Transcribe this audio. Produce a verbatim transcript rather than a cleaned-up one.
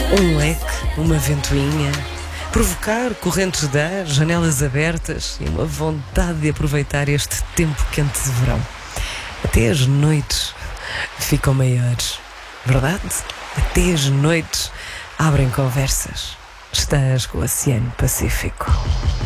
Um leque, uma ventoinha, provocar correntes de ar, janelas abertas e uma vontade de aproveitar este tempo quente de verão. Até as noites ficam maiores, verdade? Até as noites abrem conversas. Estás com o Oceano Pacífico.